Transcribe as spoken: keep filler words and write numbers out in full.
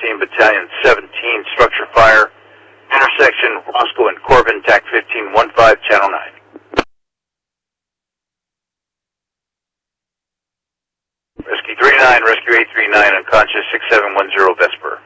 fourteen, Battalion seventeen, structure fire, intersection Roscoe and Corbin, T A C fifteen fifteen, channel nine. Rescue three nine, Rescue eight three nine, unconscious six seven one zero Vesper.